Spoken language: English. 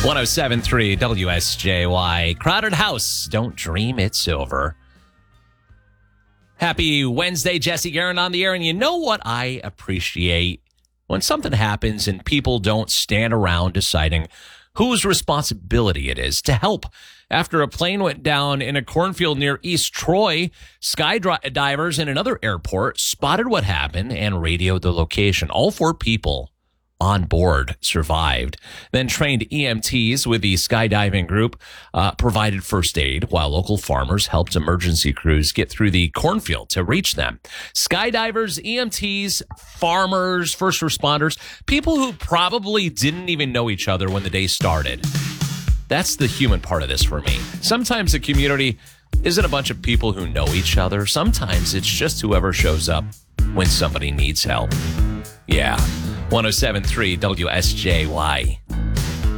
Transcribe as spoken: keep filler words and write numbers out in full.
one oh seven point three W S J Y. Crowded House. Don't dream it's over. Happy Wednesday, Jesse Guerin on the air. And you know what I appreciate? When something happens and people don't stand around deciding whose responsibility it is to help. After a plane went down in a cornfield near East Troy, skydivers in another airport spotted what happened and radioed the location. All four people on board survived. Then trained E M Ts with the skydiving group uh, provided first aid while local farmers helped emergency crews get through the cornfield to reach them. Skydivers, E M Ts, farmers, first responders, people who probably didn't even know each other when the day started. That's the human part of this for me. Sometimes the community isn't a bunch of people who know each other. Sometimes it's just whoever shows up when somebody needs help. Yeah. one oh seven point three W S J Y.